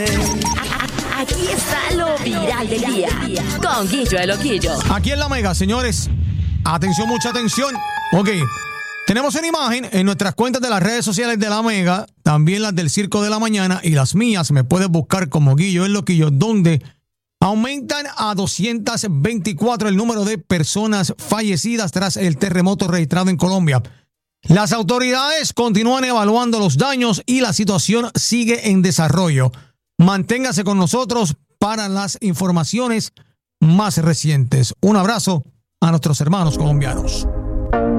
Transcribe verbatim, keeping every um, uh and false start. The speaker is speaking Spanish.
Aquí está lo viral del día con Guillo el Loquillo. Aquí en La Mega, señores. Atención, mucha atención. Ok. Tenemos una imagen en nuestras cuentas de las redes sociales de La Mega, también las del Circo de la Mañana y las mías. Me puedes buscar como Guillo el Loquillo, donde aumentan a doscientos veinticuatro el número de personas fallecidas tras el terremoto registrado en Colombia. Las autoridades continúan evaluando los daños y la situación sigue en desarrollo. Manténgase con nosotros para las informaciones más recientes. Un abrazo a nuestros hermanos colombianos.